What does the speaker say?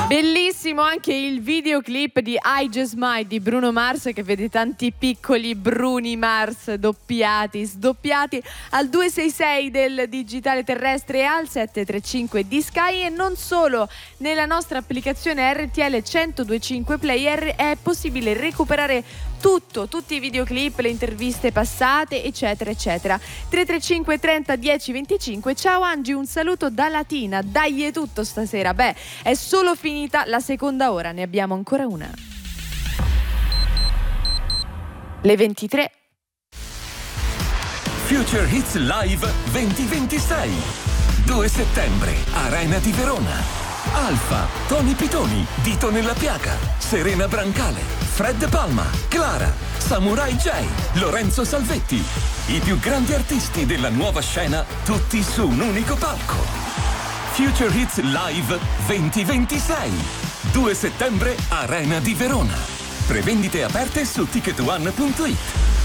Bellissimo anche il videoclip di I Just Might di Bruno Mars, che vede tanti piccoli Bruni Mars doppiati, sdoppiati al 266 del digitale terrestre e al 735 di Sky. E non solo, nella nostra applicazione RTL 1025 Player è possibile recuperare tutti i videoclip, le interviste passate, eccetera eccetera. 335 30 10 25. Ciao Angi, un saluto da Latina. Dai, è tutto stasera. Beh, è solo finita la seconda ora, ne abbiamo ancora una. Le 23. Future Hits Live 2026. 2 settembre, Arena di Verona. Alfa, Tony Pitoni, Dito nella Piaga, Serena Brancale, Fred Palma, Clara, Samurai J, Lorenzo Salvetti. I più grandi artisti della nuova scena, tutti su un unico palco. Future Hits Live 2026. 2 settembre, Arena di Verona. Prevendite aperte su ticketone.it.